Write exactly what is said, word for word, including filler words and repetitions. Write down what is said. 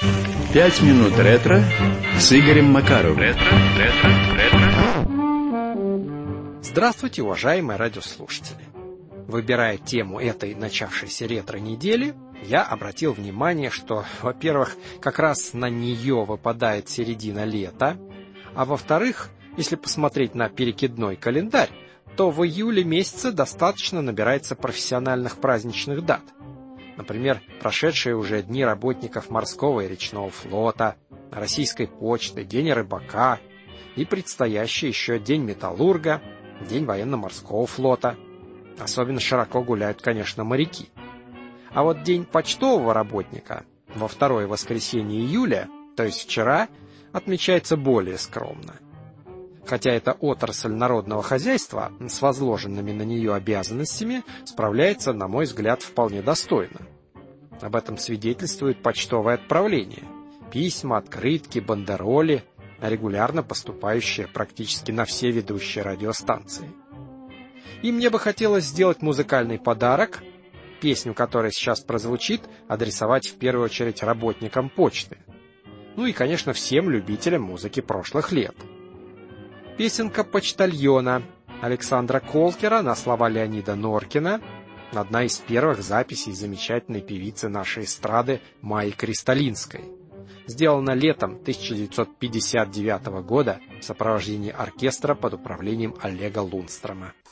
Пять минут ретро с Игорем Макаровым. Ретро, ретро, ретро. Здравствуйте, уважаемые радиослушатели! Выбирая тему этой начавшейся ретро-недели, я обратил внимание, что, во-первых, как раз на нее выпадает середина лета, а во-вторых, если посмотреть на перекидной календарь, то в июле месяце достаточно набирается профессиональных праздничных дат. Например, прошедшие уже дни работников морского и речного флота, российской почты, День рыбака и предстоящий еще День металлурга, День военно-морского флота. Особенно широко гуляют, конечно, моряки. А вот День почтового работника во второе воскресенье июля, то есть вчера, отмечается более скромно. Хотя эта отрасль народного хозяйства с возложенными на нее обязанностями справляется, на мой взгляд, вполне достойно. Об этом свидетельствует почтовое отправление. Письма, открытки, бандероли, регулярно поступающие практически на все ведущие радиостанции. И мне бы хотелось сделать музыкальный подарок, песню, которая сейчас прозвучит, адресовать в первую очередь работникам почты. Ну и, конечно, всем любителям музыки прошлых лет. Песенка «Почтальона» Александра Колкера на слова Леонида Норкина, одна из первых записей замечательной певицы нашей эстрады Майи Кристалинской. Сделана летом тысяча девятьсот пятьдесят девятого года в сопровождении оркестра под управлением Олега Лунстрома.